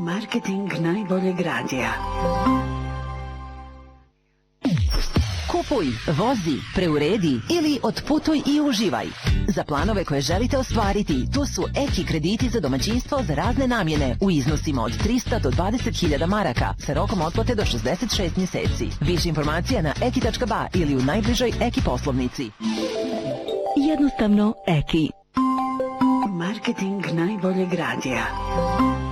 Marketing najboljeg radija. Kupuj, vozi, preuredi ili otputuj i uživaj. Za planove koje želite ostvariti, tu su Eki krediti za domaćinstvo za razne namjene u iznosima od 300 do 20.000 maraka sa rokom otplate do 66 mjeseci. Više informacija na eki.ba ili u najbližoj Eki poslovnici. Jednostavno Eki. Marketing najboljeg radija.